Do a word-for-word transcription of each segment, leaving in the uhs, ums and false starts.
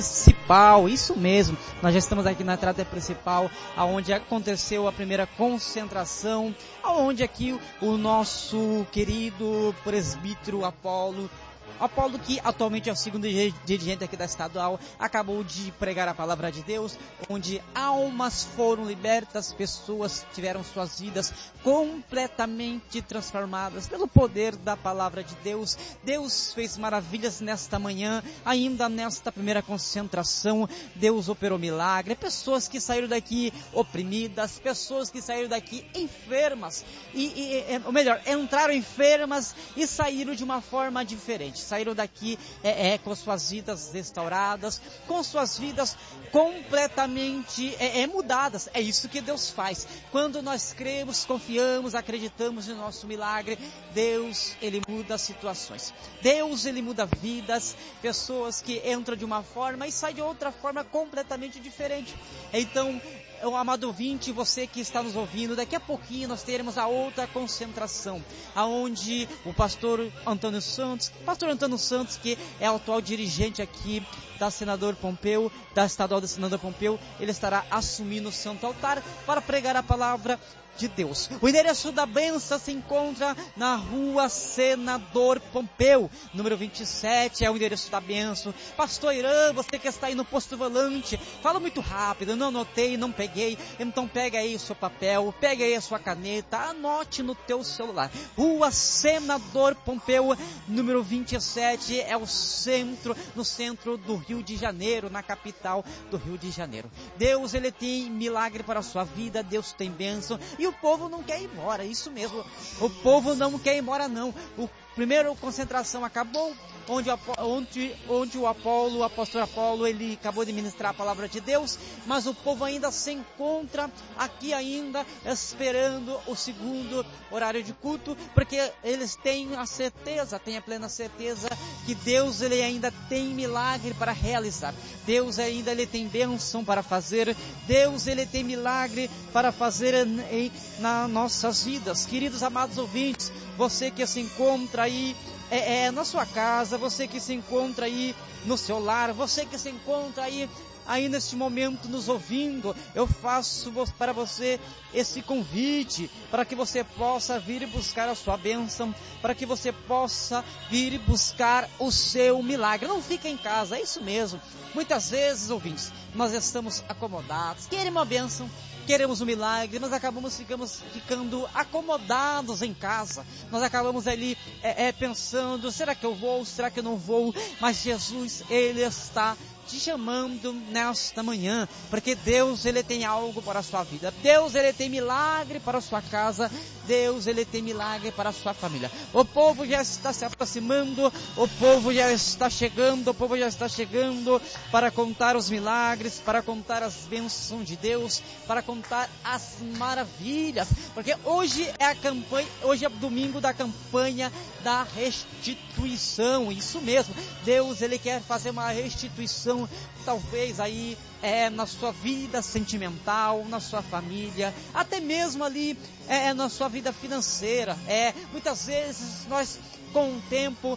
principal, isso mesmo, nós já estamos aqui na entrada principal, aonde aconteceu a primeira concentração, aonde aqui o nosso querido presbítero Apolo, Apolo, que atualmente é o segundo dirigente aqui da estadual, acabou de pregar a palavra de Deus, onde almas foram libertas, pessoas tiveram suas vidas completamente transformadas pelo poder da palavra de Deus. Deus fez maravilhas nesta manhã, ainda nesta primeira concentração, Deus operou milagre, pessoas que saíram daqui oprimidas, pessoas que saíram daqui enfermas, e, e, ou melhor, entraram enfermas e saíram de uma forma diferente. Saíram daqui é, é, com suas vidas restauradas, com suas vidas completamente é, é, mudadas. É isso que Deus faz. Quando nós cremos, confiamos, acreditamos no nosso milagre, Deus, Ele muda situações. Deus, Ele muda vidas, pessoas que entram de uma forma e saem de outra forma completamente diferente. Então, o amado ouvinte, você que está nos ouvindo, daqui a pouquinho nós teremos a outra concentração, aonde o pastor Antônio Santos, pastor Antônio Santos, que é o atual dirigente aqui da Senador Pompeu, da estadual da Senador Pompeu, ele estará assumindo o santo altar para pregar a palavra de Deus. O endereço da benção se encontra na rua Senador Pompeu, número vinte e sete, é o endereço da benção. Pastor Irã, você que está aí no posto volante, fala muito rápido, não anotei, não peguei, então pega aí o seu papel, pega aí a sua caneta, anote no teu celular. Rua Senador Pompeu, número vinte e sete, é o centro, no centro do Rio de Janeiro, na capital do Rio de Janeiro. Deus, Ele tem milagre para a sua vida, Deus tem bênção, e o povo não quer ir embora, isso mesmo, o povo não quer ir embora não. O primeiro concentração acabou, onde, onde, onde o Apolo, o apóstolo Apolo, ele acabou de ministrar a palavra de Deus, mas o povo ainda se encontra aqui ainda, esperando o segundo horário de culto, porque eles têm a certeza, têm a plena certeza, que Deus, ele ainda tem milagre para realizar, Deus ainda, ele tem bênção para fazer, Deus, ele tem milagre para fazer em, nas nossas vidas. Queridos amados ouvintes, você que se encontra aí é, é, na sua casa, você que se encontra aí no seu lar, você que se encontra aí, aí neste momento nos ouvindo, eu faço para você esse convite, para que você possa vir buscar a sua bênção, para que você possa vir buscar o seu milagre. Não fica em casa, é isso mesmo. Muitas vezes, ouvintes, nós estamos acomodados, queremos uma bênção, queremos um milagre, nós acabamos ficamos, ficando acomodados em casa, nós acabamos ali é, é, pensando, será que eu vou, será que eu não vou? Mas Jesus, Ele está te chamando nesta manhã, porque Deus, Ele tem algo para a sua vida, Deus, Ele tem milagre para a sua casa, Deus, Ele tem milagre para a sua família. O povo já está se aproximando, o povo já está chegando, o povo já está chegando para contar os milagres, para contar as bênçãos de Deus, para contar as maravilhas, porque hoje é a campanha, hoje é domingo da campanha da restituição, isso mesmo, Deus, Ele quer fazer uma restituição, talvez aí é, na sua vida sentimental, na sua família, até mesmo ali é, na sua vida financeira. É, muitas vezes nós, com o tempo,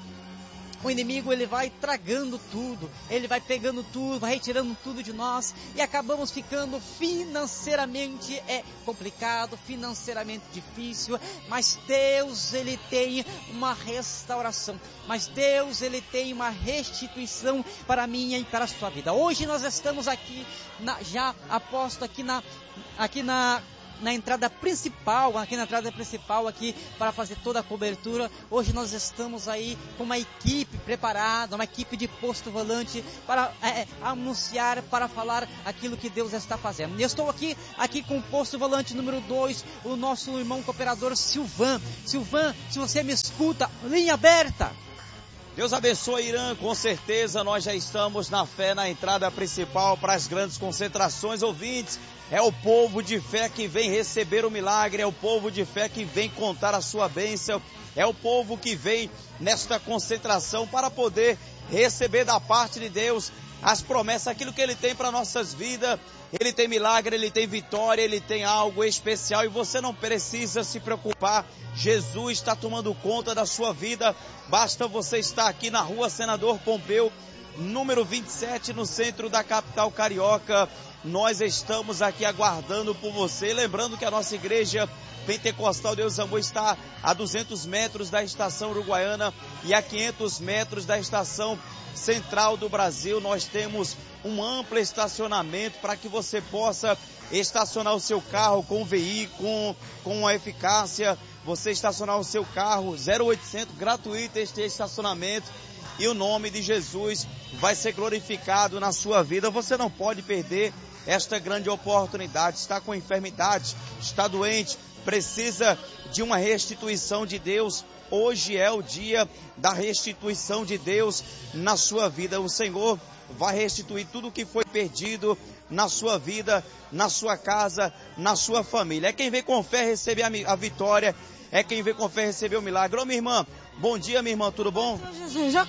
o inimigo, ele vai tragando tudo, ele vai pegando tudo, vai retirando tudo de nós e acabamos ficando financeiramente é, complicado, financeiramente difícil, mas Deus, Ele tem uma restauração, mas Deus, Ele tem uma restituição para a minha e para a sua vida. Hoje nós estamos aqui, na, já aposto aqui na, aqui na na entrada principal, aqui na entrada principal aqui, para fazer toda a cobertura. Hoje nós estamos aí com uma equipe preparada, uma equipe de posto volante para é, anunciar, para falar aquilo que Deus está fazendo. Eu estou aqui, aqui com o posto volante número dois, o nosso irmão cooperador Silvan. Silvan, se você me escuta, linha aberta. Deus abençoe, Irã, com certeza nós já estamos na fé, na entrada principal para as grandes concentrações, ouvintes. É o povo de fé que vem receber o milagre, é o povo de fé que vem contar a sua bênção, é o povo que vem nesta concentração para poder receber da parte de Deus as promessas, aquilo que Ele tem para nossas vidas. Ele tem milagre, Ele tem vitória, Ele tem algo especial e você não precisa se preocupar. Jesus está tomando conta da sua vida. Basta você estar aqui na rua Senador Pompeu, número vinte e sete, no centro da capital carioca. Nós estamos aqui aguardando por você. Lembrando que a nossa igreja Pentecostal Deus Amor está a duzentos metros da estação Uruguaiana e a quinhentos metros da estação Central do Brasil. Nós temos um amplo estacionamento para que você possa estacionar o seu carro com veículo, com, com a eficácia. Você estacionar o seu carro, zero oitocentos, gratuito este estacionamento. E o nome de Jesus vai ser glorificado na sua vida. Você não pode perder esta grande oportunidade. Está com enfermidade, está doente, precisa de uma restituição de Deus. Hoje é o dia da restituição de Deus na sua vida. O Senhor vai restituir tudo o que foi perdido na sua vida, na sua casa, na sua família. É quem vem com fé receber a, a vitória. É quem vem com fé receber o milagre. Ô, minha irmã, bom dia, minha irmã, tudo bom? Jesus, já...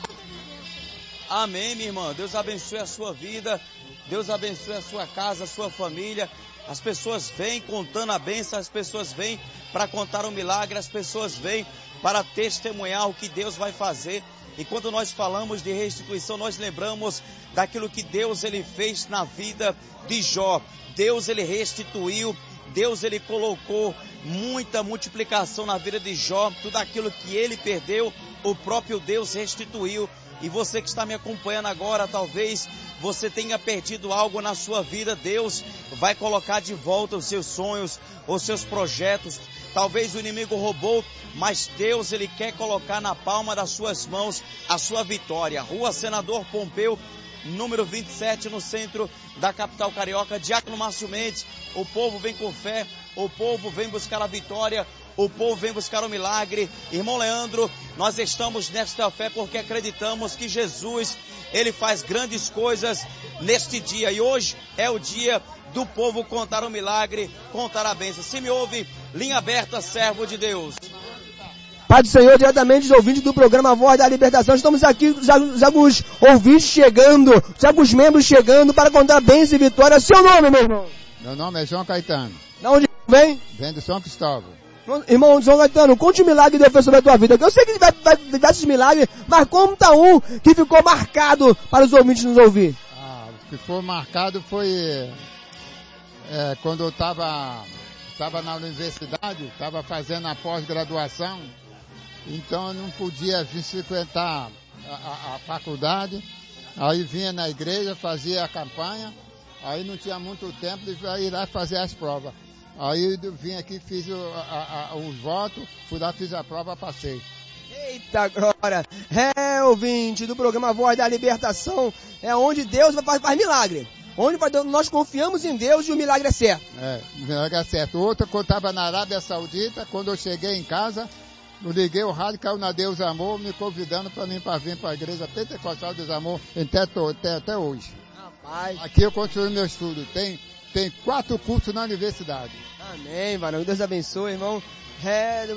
Amém, minha irmã. Deus abençoe a sua vida. Deus abençoe a sua casa, a sua família. As pessoas vêm contando a bênção, as pessoas vêm para contar o milagre, as pessoas vêm para testemunhar o que Deus vai fazer. E quando nós falamos de restituição, nós lembramos daquilo que Deus ele fez na vida de Jó. Deus ele restituiu, Deus ele colocou muita multiplicação na vida de Jó. Tudo aquilo que ele perdeu, o próprio Deus restituiu. E você que está me acompanhando agora, talvez você tenha perdido algo na sua vida. Deus vai colocar de volta os seus sonhos, os seus projetos. Talvez o inimigo roubou, mas Deus ele quer colocar na palma das suas mãos a sua vitória. Rua Senador Pompeu, número vinte e sete, no centro da capital carioca. Diácono Márcio Mendes, o povo vem com fé, o povo vem buscar a vitória, o povo vem buscar o milagre. Irmão Leandro, nós estamos nesta fé porque acreditamos que Jesus, ele faz grandes coisas neste dia. E hoje é o dia do povo contar o milagre, contar a bênção. Se me ouve, linha aberta, servo de Deus. Pai do Senhor, diretamente dos ouvintes do programa Voz da Libertação, estamos aqui, já, já os ouvintes chegando, já os membros chegando para contar bênção e vitória. Seu nome, meu irmão? Meu nome é João Caetano. De onde vem? Vem do São Cristóvão. Irmão João Caetano, conte um milagre que Deus fez sobre a tua vida. Eu sei que vai, vai, vai dar esses milagres, mas conta um que ficou marcado para os ouvintes nos ouvir. Ah, o que foi marcado foi é, quando eu estava estava na universidade, estava fazendo a pós-graduação, então eu não podia vir frequentar a, a, a faculdade, aí vinha na igreja, fazia a campanha, aí não tinha muito tempo de ir lá fazer as provas. Aí eu vim aqui, fiz o, a, a, os votos, fui lá, fiz a prova, passei. Eita glória! É, ouvinte do programa Voz da Libertação, é onde Deus faz, faz milagre. Onde nós confiamos em Deus e o milagre é certo. É, o milagre é certo. Outra, quando eu estava na Arábia Saudita, quando eu cheguei em casa, eu liguei o rádio, caiu na Deus Amor, me convidando para mim para vir para a igreja Pentecostal Deus Amor até, até, até hoje. Rapaz. Aqui eu continuo meu estudo. Tem, tem quatro cursos na universidade. Amém, varão. Deus abençoe, irmão. É...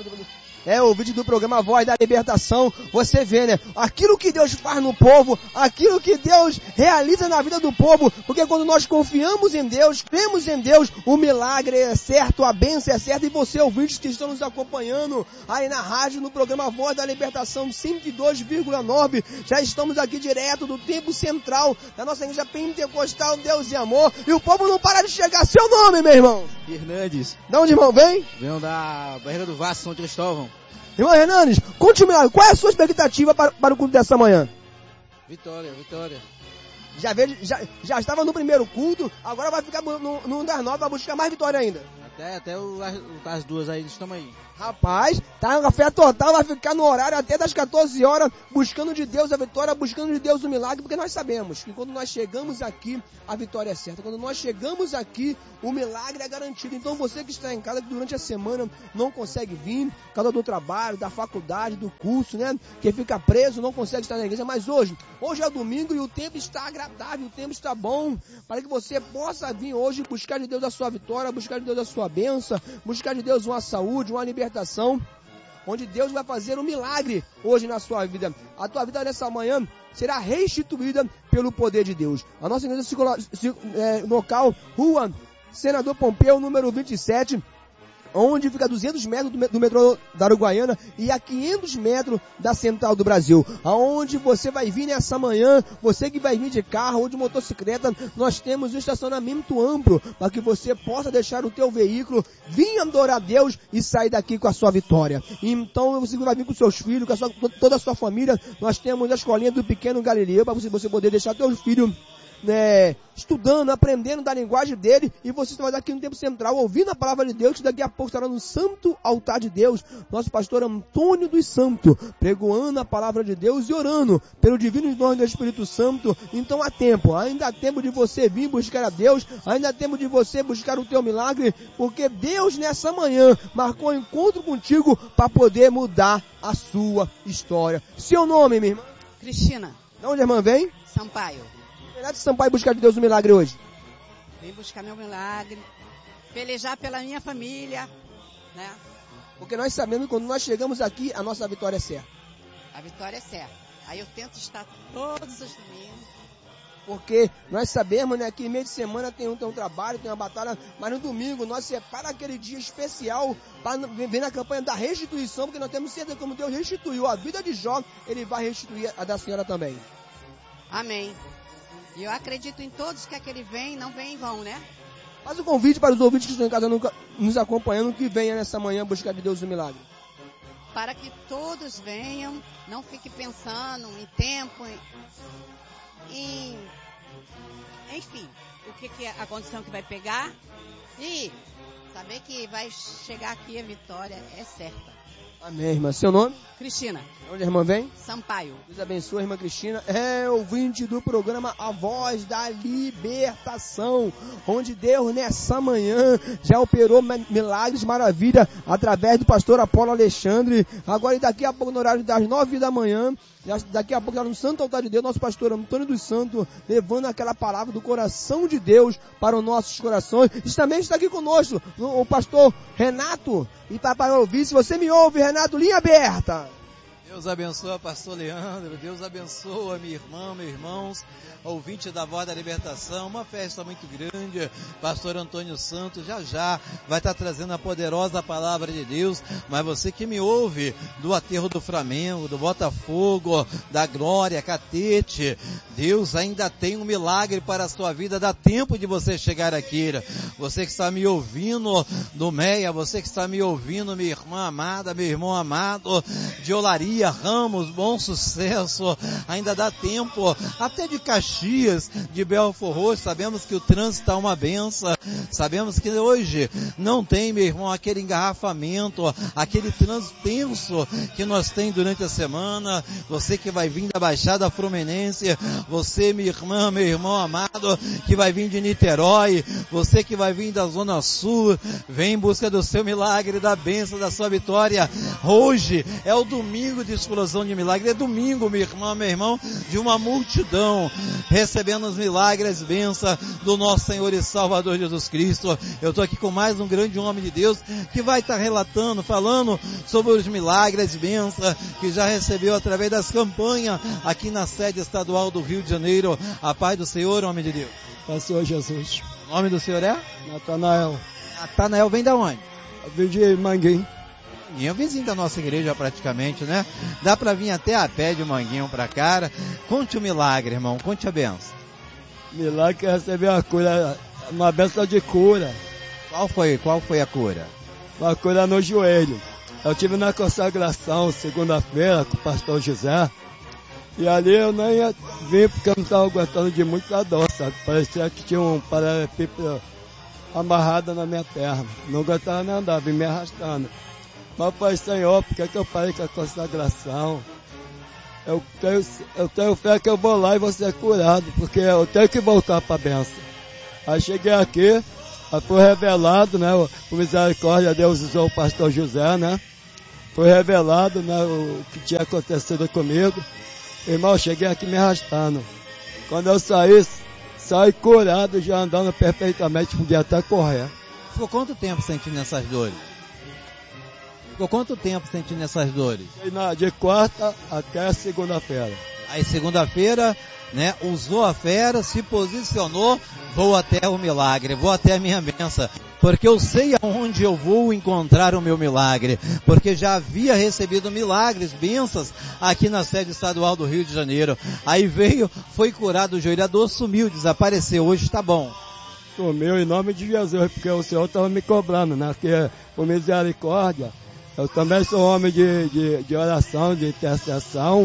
É o vídeo do programa Voz da Libertação. Você vê, né? Aquilo que Deus faz no povo, aquilo que Deus realiza na vida do povo, porque quando nós confiamos em Deus, cremos em Deus, o milagre é certo, a bênção é certa. E você, ouvintes que estão nos acompanhando aí na rádio, no programa Voz da Libertação cento e dois vírgula nove, já estamos aqui direto do tempo central da nossa igreja Pentecostal Deus e Amor, e o povo não para de chegar. Seu nome, meu irmão? Fernandes. De onde, irmão, vem? Venho da Barreira do Vasco, São Cristóvão. Irmão Hernandes, conte-me, qual é a sua expectativa para, para o culto dessa manhã? Vitória, vitória. Já, veio, já, já estava no primeiro culto, agora vai ficar no, no das nove, vai buscar mais vitória ainda. Até, até o, as, as duas aí, estamos aí. Rapaz, tá na fé total, vai ficar no horário até das quatorze horas, buscando de Deus a vitória, buscando de Deus o milagre, porque nós sabemos que quando nós chegamos aqui, a vitória é certa. Quando nós chegamos aqui, o milagre é garantido. Então você que está em casa, que durante a semana não consegue vir, por causa do trabalho, da faculdade, do curso, né? Que fica preso, não consegue estar na igreja, mas hoje, hoje é domingo e o tempo está agradável, o tempo está bom, para que você possa vir hoje buscar de Deus a sua vitória, buscar de Deus a sua bênção, buscar de Deus uma saúde, uma libertação, onde Deus vai fazer um milagre hoje na sua vida. A tua vida nessa manhã será restituída pelo poder de Deus. A nossa igreja é, local, Rua Senador Pompeu, número vinte e sete, onde fica a duzentos metros do, do metrô da Uruguaiana e a quinhentos metros da Central do Brasil. Aonde você vai vir nessa manhã, você que vai vir de carro ou de motocicleta, nós temos um estacionamento amplo para que você possa deixar o teu veículo, vir adorar a Deus e sair daqui com a sua vitória. Então você vai vir com seus filhos, com a sua, toda a sua família. Nós temos a escolinha do Pequeno Galileu para você, você poder deixar teu filho né, estudando, aprendendo da linguagem dele, e você vai daqui no tempo central ouvindo a palavra de Deus, que daqui a pouco estará no santo altar de Deus, nosso pastor Antônio dos Santos, pregoando a palavra de Deus e orando pelo divino nome do Espírito Santo. Então há tempo, ainda há tempo de você vir buscar a Deus, ainda há tempo de você buscar o teu milagre, porque Deus nessa manhã marcou um encontro contigo para poder mudar a sua história. Seu nome, minha irmã? Cristina. De onde a irmã vem? Sampaio. Melhor de Sampaio buscar de Deus um milagre hoje. Vim buscar meu milagre, pelejar pela minha família, né? Porque nós sabemos que quando nós chegamos aqui, a nossa vitória é certa. A vitória é certa. Aí eu tento estar todos os domingos. Porque nós sabemos, né, que meio de semana tem um, tem um trabalho, tem uma batalha, mas no domingo nós separamos aquele dia especial para ver na campanha da restituição, porque nós temos certeza que como Deus restituiu a vida de Jó, Ele vai restituir a da senhora também. Amém. E eu acredito em todos que aquele vem, não vem em vão, né? Faz um convite para os ouvintes que estão em casa nos acompanhando, que venha nessa manhã buscar de Deus o milagre. Para que todos venham, não fique pensando em tempo, em, em enfim, o que, que é a condição que vai pegar e saber que vai chegar aqui a vitória é certa. Amém, irmã. Seu nome? Cristina. Onde a irmã vem? Sampaio. Deus abençoe, irmã Cristina. É ouvinte do programa A Voz da Libertação, onde Deus nessa manhã já operou milagres, maravilha, através do pastor Apolo Alexandre. Agora e daqui a pouco, no horário das nove da manhã, daqui a pouco, no Santo Altar de Deus, nosso pastor Antônio dos Santos, levando aquela palavra do coração de Deus para os nossos corações. E também está aqui conosco o pastor Renato. E para ouvir, se você me ouve, Renato, linha aberta. Deus abençoa, pastor Leandro, Deus abençoa minha irmã, meus irmãos, ouvinte da Voz da Libertação, uma festa muito grande, pastor Antônio Santos já já vai estar trazendo a poderosa palavra de Deus, mas você que me ouve do aterro do Flamengo, do Botafogo, da Glória, Catete, Deus ainda tem um milagre para a sua vida, dá tempo de você chegar aqui, você que está me ouvindo do Meia, você que está me ouvindo, minha irmã amada, meu irmão amado, de Olaria, Ramos, Bom Sucesso, ainda dá tempo, até de Caxias, de Belfort Roxo, sabemos que o trânsito está uma benção, sabemos que hoje não tem, meu irmão, aquele engarrafamento, aquele trânsito tenso que nós tem durante a semana, você que vai vir da Baixada Fluminense, você, minha irmã, meu irmão amado, que vai vir de Niterói, você que vai vir da Zona Sul, vem em busca do seu milagre, da bênção, da sua vitória. Hoje é o domingo de explosão de milagre, é domingo, minha irmã, meu irmão, de uma multidão recebendo os milagres, as bênçãos do nosso Senhor e Salvador Jesus Cristo. Eu estou aqui com mais um grande homem de Deus que vai estar relatando, falando sobre os milagres, bênçãos que já recebeu através das campanhas aqui na sede estadual do Rio de Janeiro. A paz do Senhor, homem de Deus. Pastor Jesus. O nome do Senhor é? Natanael. Natanael vem da onde? Vem de Manguinho. É o vizinho da nossa igreja praticamente, né? Dá para vir até a pé de Manguinho para cá. Conte o milagre, irmão. Conte a benção. Milagre é receber uma cura, uma benção de cura. Qual foi, qual foi a cura? Uma cura no joelho. Eu tive na consagração segunda-feira com o pastor José. E ali eu nem ia vir porque eu não estava aguentando de muita dor, sabe? Parecia que tinha um paralelepípedo amarrado na minha perna. Não aguentava nem andar, vim me arrastando. Mas Pai Senhor, por que, que eu parei com a consagração? Eu tenho, eu tenho fé que eu vou lá e vou ser curado, porque eu tenho que voltar para a benção. Aí cheguei aqui, aí foi revelado, né? Por misericórdia, Deus usou o pastor José, né? Foi revelado, né, o que tinha acontecido comigo. Irmão, cheguei aqui me arrastando. Quando eu saí, saí curado, já andando perfeitamente, podia até correr. Ficou quanto tempo sentindo essas dores? Ficou quanto tempo sentindo essas dores? De quarta até segunda-feira. Aí segunda-feira né? Usou a fé, se posicionou, vou até o milagre, vou até a minha bênção, porque eu sei aonde eu vou encontrar o meu milagre, porque já havia recebido milagres, bênçãos aqui na sede estadual do Rio de Janeiro. Aí veio, foi curado o joelho, a dor sumiu, desapareceu, hoje está bom. Sumiu em nome de Jesus, porque o Senhor estava me cobrando, né? Que por misericórdia, eu também sou homem de, de, de oração, de intercessão,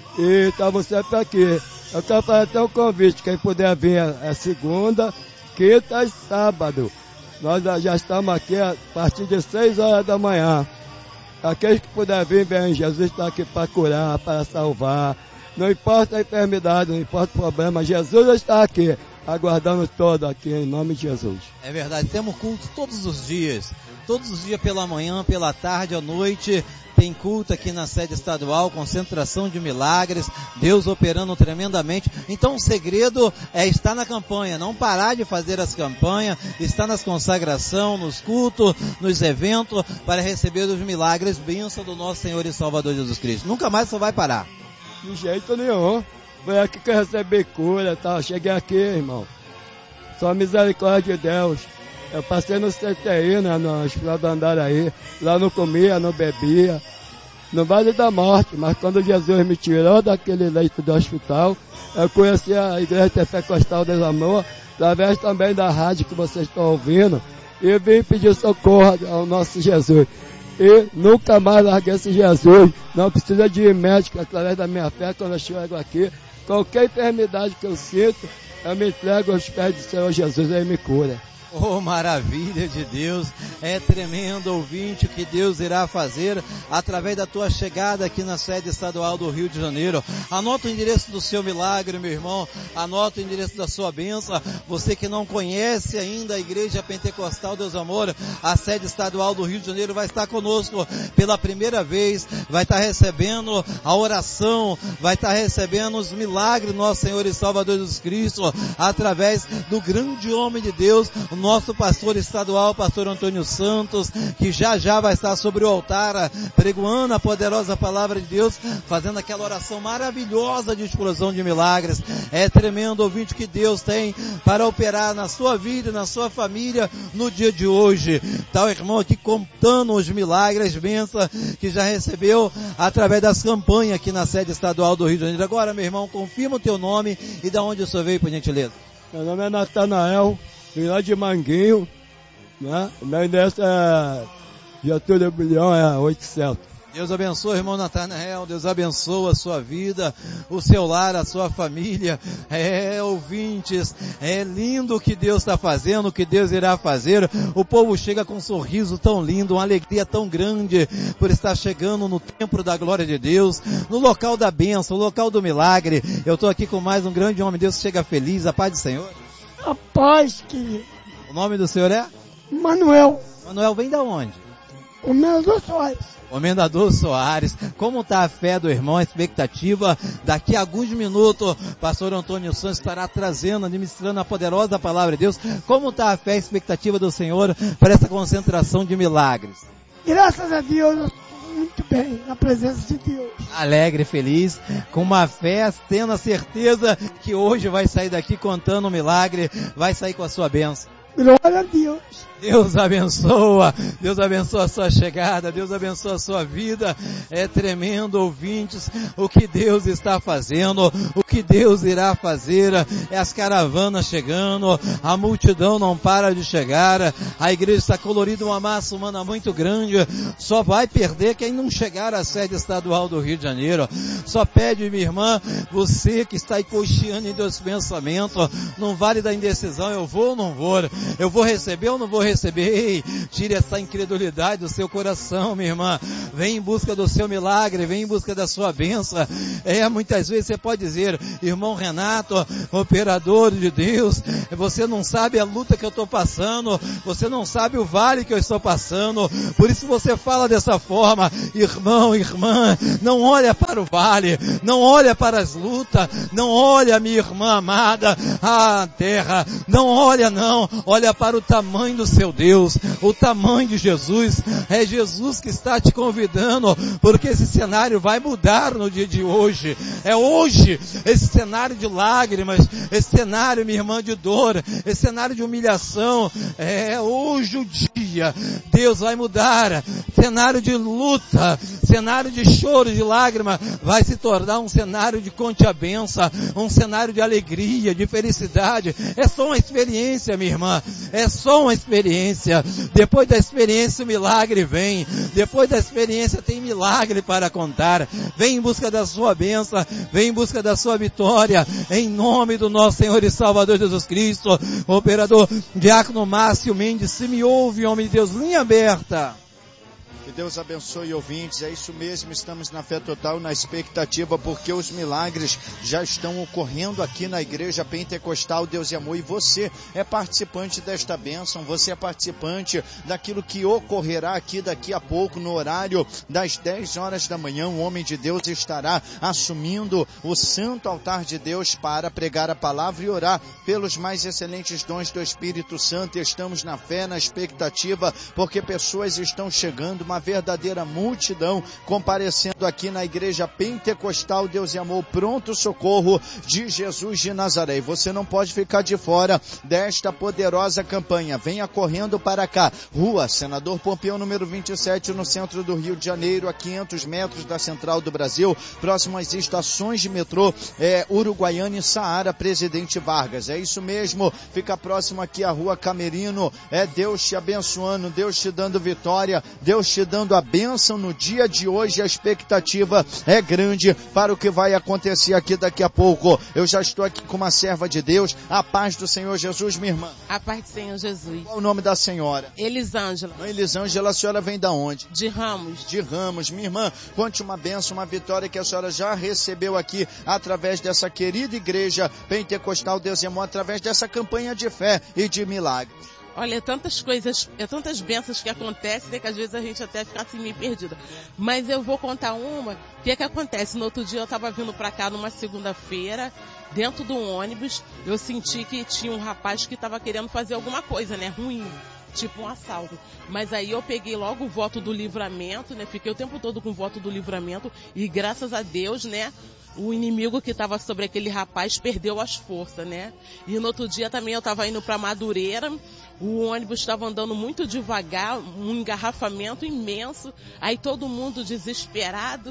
e estava sempre aqui. Eu quero fazer até um convite, quem puder vir é segunda, quinta e sábado. Nós já estamos aqui a partir de seis horas da manhã. Aqueles que puder vir, bem, Jesus está aqui para curar, para salvar. Não importa a enfermidade, não importa o problema, Jesus está aqui, aguardando todo aqui, em nome de Jesus. É verdade, temos culto todos os dias. Todos os dias pela manhã, pela tarde, à noite, tem culto aqui na sede estadual, concentração de milagres, Deus operando tremendamente. Então o segredo é estar na campanha, não parar de fazer as campanhas, estar nas consagrações, nos cultos, nos eventos, para receber os milagres, bênção do nosso Senhor e Salvador Jesus Cristo. Nunca mais você vai parar. De jeito nenhum. Foi aqui que eu recebi cura, tá? Cheguei aqui, irmão. Só misericórdia de Deus. Eu passei no C T I, né, no Hospital do Andaraí. Lá não comia, não bebia. No Vale da Morte. Mas quando Jesus me tirou daquele leito do hospital, eu conheci a Igreja Pentecostal do Amor, através também da rádio que vocês estão ouvindo, e vim pedir socorro ao nosso Jesus. E nunca mais larguei esse Jesus. Não precisa de médico, através da minha fé, quando eu chego aqui. Qualquer enfermidade que eu sinto, eu me entrego aos pés do Senhor Jesus, Ele me cura. Oh, maravilha de Deus, é tremendo, ouvinte, o que Deus irá fazer através da tua chegada aqui na sede estadual do Rio de Janeiro. Anota o endereço do seu milagre, meu irmão, anota o endereço da sua bênção. Você que não conhece ainda a Igreja Pentecostal Deus Amor, a sede estadual do Rio de Janeiro vai estar conosco pela primeira vez, vai estar recebendo a oração, vai estar recebendo os milagres do nosso Senhor e Salvador Jesus Cristo, através do grande homem de Deus, o nosso pastor estadual, pastor Antônio Santos, que já já vai estar sobre o altar, pregoando a poderosa palavra de Deus, fazendo aquela oração maravilhosa de explosão de milagres. É tremendo, ouvinte, que Deus tem para operar na sua vida, na sua família, no dia de hoje. Tá o irmão aqui contando os milagres, bênçãos que já recebeu através das campanhas aqui na sede estadual do Rio de Janeiro. Agora, meu irmão, confirma o teu nome e da onde o senhor veio, por gentileza. Meu nome é Natanael, vim lá de Manguinho, né? O meu endereço é Getúlio Bilhão, é oitocentos. Deus abençoe, irmão Natanael, Deus abençoe a sua vida, o seu lar, a sua família. É, ouvintes, é lindo o que Deus está fazendo, o que Deus irá fazer. O povo chega com um sorriso tão lindo, uma alegria tão grande por estar chegando no templo da glória de Deus, no local da bênção, no local do milagre. Eu estou aqui com mais um grande homem de Deus que chega feliz, a paz do Senhor. A paz, querido. O nome do senhor é? Manuel. Manuel vem da onde? O Comendador Soares. Comendador Soares, como está a fé do irmão, a expectativa? Daqui a alguns minutos, pastor Antônio Santos estará trazendo, administrando a poderosa palavra de Deus. Como está a fé e a expectativa do Senhor para essa concentração de milagres? Graças a Deus, eu estou muito bem na presença de Deus. Alegre, feliz, com uma fé, tendo a certeza que hoje vai sair daqui contando um milagre, vai sair com a sua bênção. Glória a Deus. Deus abençoa, Deus abençoa a sua chegada, Deus abençoa a sua vida. É tremendo, ouvintes, o que Deus está fazendo, o que Deus irá fazer. É as caravanas chegando, a multidão não para de chegar, a igreja está colorida, uma massa humana muito grande. Só vai perder quem não chegar à sede estadual do Rio de Janeiro. Só pede, minha irmã, você que está aí cocheando em Deus pensamento, não vale da indecisão, eu vou ou não vou, eu vou receber ou não vou receber. Ei, tire essa incredulidade do seu coração, minha irmã. Vem em busca do seu milagre, vem em busca da sua bênção. É, muitas vezes você pode dizer, irmão Renato, operador de Deus, você não sabe a luta que eu estou passando, você não sabe o vale que eu estou passando, por isso você fala dessa forma. Irmão, irmã, não olha para o vale, não olha para as lutas, não olha, minha irmã amada, a terra, não olha não, olha para o tamanho do seu Deus, o tamanho de Jesus. É Jesus que está te convidando, porque esse cenário vai mudar no dia de hoje. É hoje esse cenário de lágrimas, esse cenário, minha irmã, de dor, esse cenário de humilhação. É hoje o dia. Deus vai mudar. Cenário de luta, cenário de choro, de lágrima, vai se tornar um cenário de conte a benção, um cenário de alegria, de felicidade. É só uma experiência, minha irmã. É só uma experiência. Depois da experiência o milagre vem. Depois da experiência tem milagre para contar. Vem em busca da sua bênção. Vem em busca da sua vitória. Em nome do nosso Senhor e Salvador Jesus Cristo. Operador Diácono Márcio Mendes, se me ouve, homem de Deus, linha aberta. Que Deus abençoe, ouvintes. É isso mesmo, estamos na fé total, na expectativa, porque os milagres já estão ocorrendo aqui na Igreja Pentecostal Deus e Amor. E você é participante desta bênção, você é participante daquilo que ocorrerá aqui daqui a pouco, no horário das dez horas da manhã. O homem de Deus estará assumindo o santo altar de Deus para pregar a palavra e orar pelos mais excelentes dons do Espírito Santo. Estamos na fé, na expectativa, porque pessoas estão chegando, uma verdadeira multidão comparecendo aqui na Igreja Pentecostal Deus e Amor, Pronto Socorro de Jesus de Nazaré. E você não pode ficar de fora desta poderosa campanha. Venha correndo para cá. Rua Senador Pompeu, número vinte e sete, no centro do Rio de Janeiro, a quinhentos metros da Central do Brasil, próximo às estações de metrô é, Uruguaiana e Saara Presidente Vargas. É isso mesmo, fica próximo aqui a Rua Camerino. É Deus te abençoando, Deus te dando vitória, Deus te dando a bênção no dia de hoje. A expectativa é grande para o que vai acontecer aqui daqui a pouco. Eu já estou aqui com uma serva de Deus. A paz do Senhor Jesus, minha irmã. A paz do Senhor Jesus. Qual o nome da senhora? Elisângela. Elisângela, a senhora vem da onde? De Ramos. De Ramos. Minha irmã, conte uma bênção, uma vitória que a senhora já recebeu aqui através dessa querida Igreja Pentecostal Deus e Amor, através dessa campanha de fé e de milagres. Olha, é tantas coisas, é tantas bênçãos que acontecem, né, que às vezes a gente até fica assim meio perdida. Mas eu vou contar uma. O que é que acontece? No outro dia eu estava vindo para cá numa segunda-feira, dentro do ônibus, eu senti que tinha um rapaz que estava querendo fazer alguma coisa, né, ruim. Tipo um assalto. Mas aí eu peguei logo o voto do livramento, né? Fiquei o tempo todo com o voto do livramento e graças a Deus, né? O inimigo que estava sobre aquele rapaz perdeu as forças, né? E no outro dia também eu estava indo para Madureira, o ônibus estava andando muito devagar, um engarrafamento imenso, aí todo mundo desesperado,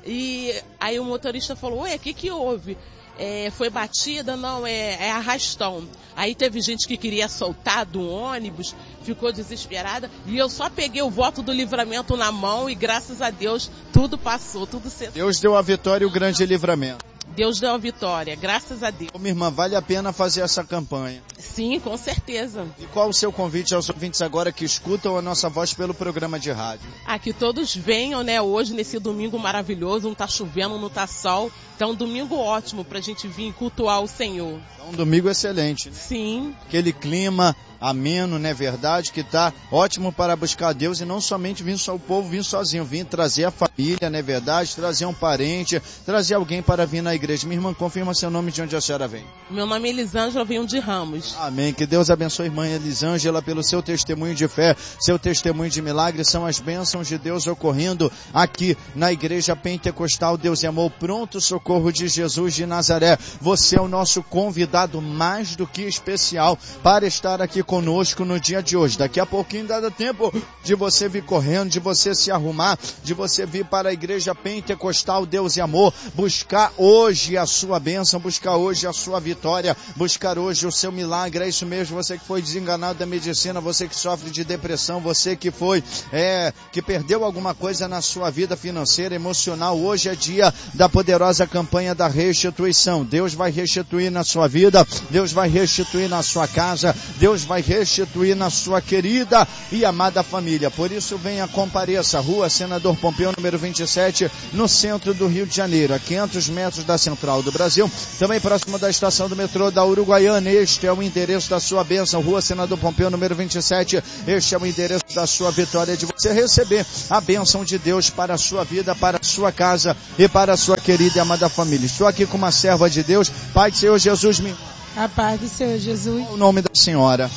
e aí o motorista falou, ué, o que que houve? É, foi batida? Não, é, é arrastão. Aí teve gente que queria soltar do ônibus, ficou desesperada, e eu só peguei o voto do livramento na mão e graças a Deus tudo passou, tudo certo. Deus deu a vitória e o grande livramento. Deus deu a vitória, graças a Deus. Ô, minha irmã, vale a pena fazer essa campanha? Sim, com certeza. E qual o seu convite aos ouvintes agora que escutam a nossa voz pelo programa de rádio? Ah, que todos venham, né, hoje nesse domingo maravilhoso, não tá chovendo, não tá sol, então um domingo ótimo pra gente vir cultuar o Senhor. É um domingo excelente, né? Sim. Aquele clima ameno, não é verdade? Que tá ótimo para buscar Deus e não somente vir só o povo vir sozinho, vir trazer a família, não é verdade? Trazer um parente, trazer alguém para vir na igreja. Minha irmã, confirma seu nome, de onde a senhora vem. Meu nome é Elisângela, venho de Ramos. Amém. Que Deus abençoe a irmã Elisângela pelo seu testemunho de fé, seu testemunho de milagre. São as bênçãos de Deus ocorrendo aqui na Igreja Pentecostal Deus e Amor, Pronto Socorro de Jesus de Nazaré. Você é o nosso convidado mais do que especial para estar aqui conosco no dia de hoje. Daqui a pouquinho dá tempo de você vir correndo, de você se arrumar, de você vir para a Igreja Pentecostal Deus e Amor, buscar hoje a sua bênção, buscar hoje a sua vitória, buscar hoje o seu milagre. É isso mesmo, você que foi desenganado da medicina, você que sofre de depressão, você que foi, é, que perdeu alguma coisa na sua vida financeira, emocional. Hoje é dia da poderosa campanha da restituição. Deus vai restituir na sua vida, Deus vai restituir na sua casa, Deus vai restituir na sua querida e amada família. Por isso, venha, compareça, Rua Senador Pompeu, número vinte e sete, no centro do Rio de Janeiro, a quinhentos metros da Central do Brasil, também próximo da estação do metrô da Uruguaiana. Este é o endereço da sua bênção, Rua Senador Pompeu, número vinte e sete. Este é o endereço da sua vitória, de você receber a bênção de Deus para a sua vida, para a sua casa e para a sua querida e amada família. Estou aqui com uma serva de Deus. Pai do Senhor Jesus, me... A paz do Senhor Jesus. Qual o nome da senhora?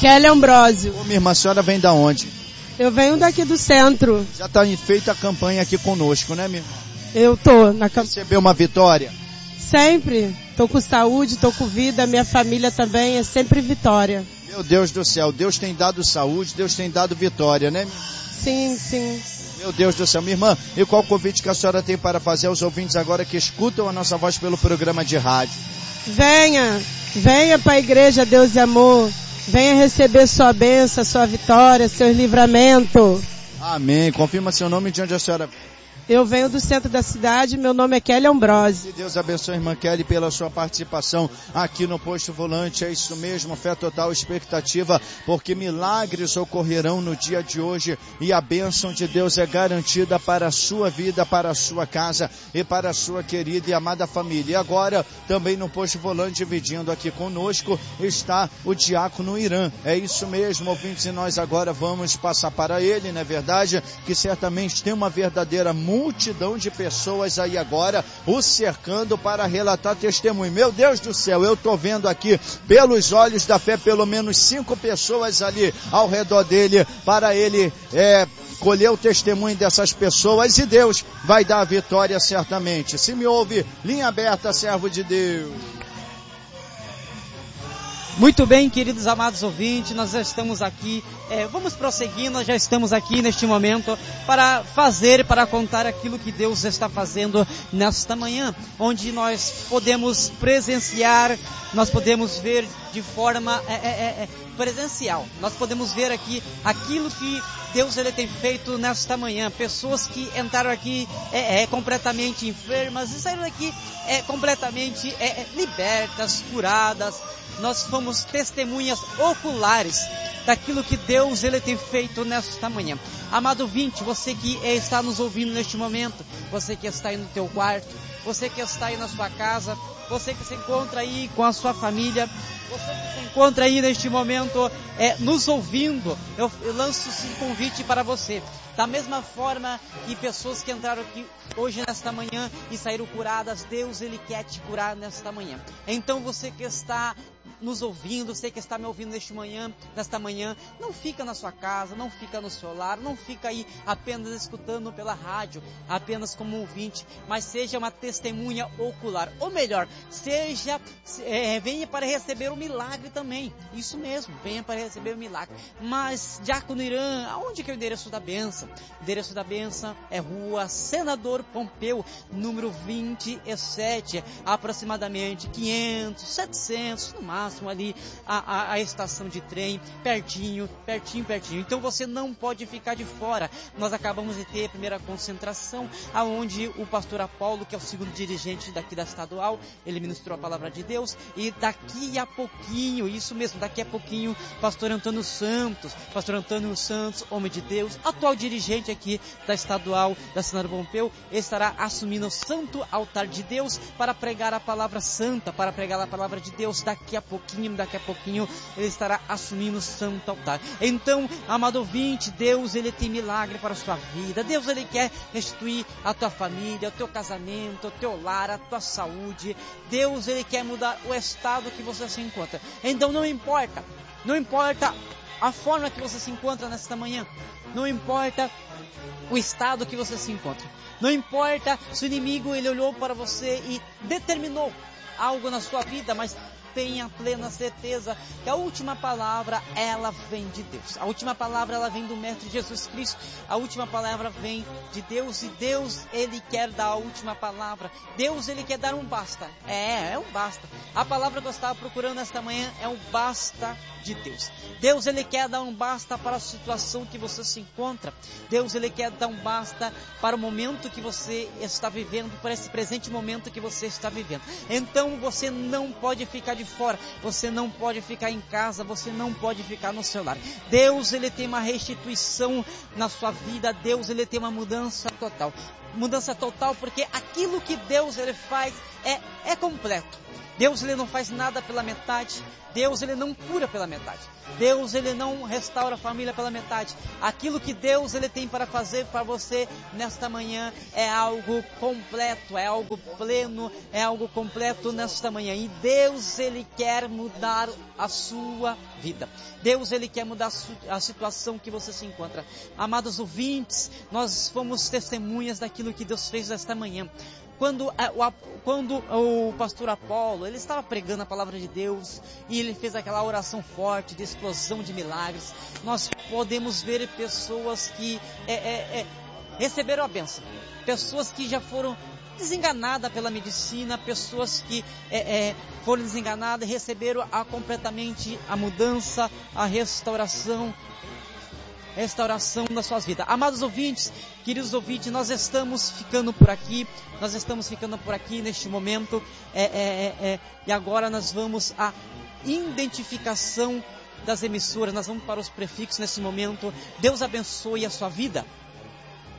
Kelly Ambrosio. Ô, minha irmã, a senhora vem da onde? Eu venho daqui do centro. Já está feita a campanha aqui conosco, né, minha irmã? Eu tô na campanha. Recebeu uma vitória? Sempre. Tô com saúde, tô com vida, minha família também, é sempre vitória. Meu Deus do céu, Deus tem dado saúde, Deus tem dado vitória, né? Sim, sim. Meu Deus do céu, minha irmã, e qual o convite que a senhora tem para fazer aos ouvintes agora que escutam a nossa voz pelo programa de rádio? Venha, venha para a igreja Deus e Amor, venha receber sua bênção, sua vitória, seu livramento. Amém, confirma seu nome e de onde a senhora... Eu venho do centro da cidade, meu nome é Kelly Ambrosio. Que Deus abençoe a irmã Kelly pela sua participação aqui no Posto Volante. É isso mesmo, fé total, expectativa, porque milagres ocorrerão no dia de hoje e a bênção de Deus é garantida para a sua vida, para a sua casa e para a sua querida e amada família. E agora, também no Posto Volante, dividindo aqui conosco, está o diácono Irã. É isso mesmo, ouvintes, e nós agora vamos passar para ele, não é verdade? Que certamente tem uma verdadeira multidão de pessoas aí agora o cercando para relatar testemunho. Meu Deus do céu, eu tô vendo aqui pelos olhos da fé pelo menos cinco pessoas ali ao redor dele para ele é, colher o testemunho dessas pessoas e Deus vai dar a vitória certamente. Se me ouve, linha aberta, servo de Deus. Muito bem, queridos amados ouvintes, nós já estamos aqui, é, vamos prosseguir, nós já estamos aqui neste momento para fazer, para contar aquilo que Deus está fazendo nesta manhã, onde nós podemos presenciar, nós podemos ver de forma é, é, é, presencial, nós podemos ver aqui aquilo que Deus ele tem feito nesta manhã, pessoas que entraram aqui é, é, completamente enfermas e saíram aqui é, completamente é, é, libertas, curadas. Nós fomos testemunhas oculares daquilo que Deus ele tem feito nesta manhã. Amado ouvinte, você que está nos ouvindo neste momento, você que está aí no teu quarto, você que está aí na sua casa, você que se encontra aí com a sua família, você que se encontra aí neste momento é, nos ouvindo, eu, eu lanço esse convite para você. Da mesma forma que pessoas que entraram aqui hoje nesta manhã e saíram curadas, Deus ele quer te curar nesta manhã. Então você que está nos ouvindo, você que está me ouvindo neste manhã, nesta manhã, não fica na sua casa, não fica no seu lar, não fica aí apenas escutando pela rádio, apenas como ouvinte, mas seja uma testemunha ocular, ou melhor, seja, é, venha para receber o milagre também, isso mesmo, venha para receber o milagre. Mas, Diácono Irã, aonde que é o endereço da bênção? O endereço da bênção é Rua Senador Pompeu, número vinte e sete, aproximadamente quinhentos, setecentos, no máximo, ali a, a, a estação de trem, pertinho, pertinho, pertinho. Então você não pode ficar de fora. Nós acabamos de ter a primeira concentração, aonde o pastor Apolo, que é o segundo dirigente daqui da estadual, ele ministrou a palavra de Deus, e daqui a pouquinho, isso mesmo, daqui a pouquinho, pastor Antônio Santos, pastor Antônio Santos, homem de Deus, atual dirigente aqui da estadual da Senador Pompeu, estará assumindo o santo altar de Deus para pregar a palavra santa, para pregar a palavra de Deus. Daqui a pouquinho, daqui a pouquinho, ele estará assumindo o santo altar. Então, amado ouvinte, Deus, ele tem milagre para a sua vida. Deus, ele quer restituir a tua família, o teu casamento, o teu lar, a tua saúde. Deus, ele quer mudar o estado que você se encontra. Então, não importa, não importa a forma que você se encontra nesta manhã, não importa o estado que você se encontra, não importa se o inimigo, ele olhou para você e determinou algo na sua vida, mas tenha plena certeza que a última palavra, ela vem de Deus. A última palavra, ela vem do Mestre Jesus Cristo. A última palavra vem de Deus, e Deus, ele quer dar a última palavra. Deus, ele quer dar um basta. É, é um basta. A palavra que eu estava procurando esta manhã é um basta de Deus. Deus, ele quer dar um basta para a situação que você se encontra. Deus, ele quer dar um basta para o momento que você está vivendo, para esse presente momento que você está vivendo. Então, você não pode ficar de fora, você não pode ficar em casa, você não pode ficar no seu lar. Deus, ele tem uma restituição na sua vida. Deus, ele tem uma mudança total. Mudança total, porque aquilo que Deus, ele faz é, é completo. Deus, ele não faz nada pela metade. Deus, ele não cura pela metade. Deus, ele não restaura a família pela metade. Aquilo que Deus, ele tem para fazer para você nesta manhã é algo completo, é algo pleno, é algo completo nesta manhã. E Deus, ele quer mudar a sua vida. Deus, ele quer mudar a situação que você se encontra. Amados ouvintes, nós fomos testemunhas daquilo que Deus fez nesta manhã. Quando, quando o pastor Apolo, ele estava pregando a palavra de Deus e ele fez aquela oração forte de explosão de milagres, nós podemos ver pessoas que é, é, é, receberam a bênção, pessoas que já foram desenganadas pela medicina, pessoas que é, é, foram desenganadas e receberam a, completamente a mudança, a restauração, restauração das suas vidas. Amados ouvintes, queridos ouvintes, nós estamos ficando por aqui, nós estamos ficando por aqui neste momento, é, é, é, e agora nós vamos à identificação das emissoras, nós vamos para os prefixos nesse momento. Deus abençoe a sua vida.